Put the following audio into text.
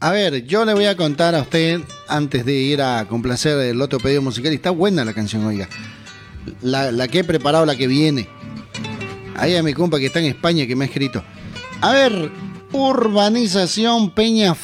A ver, yo le voy a contar a usted, antes de ir a complacer el otro pedido musical, y está buena la canción, oiga. La que he preparado, la que viene. Ahí a mi compa que está en España, que me ha escrito. A ver, urbanización Peña